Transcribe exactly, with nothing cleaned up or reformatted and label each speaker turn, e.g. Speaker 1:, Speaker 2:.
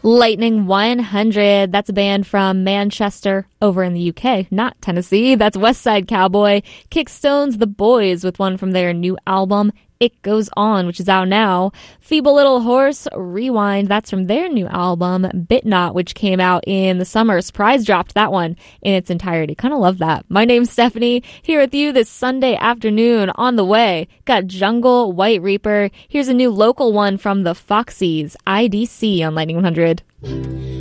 Speaker 1: Lightning one hundred, that's a band from Manchester over in the U K, not Tennessee. That's West Side Cowboy. Kickstone's The Boys with one from their new album, It Goes On, which is out now. Feeble Little Horse, Rewind, that's from their new album, Bit Not, which came out in the summer. Surprise dropped that one in its entirety. Kind of love that. My name's Stephanie, here with you this Sunday afternoon. On the way, got Jungle, White Reaper. Here's a new local one from the Foxies, I D C on Lightning one hundred.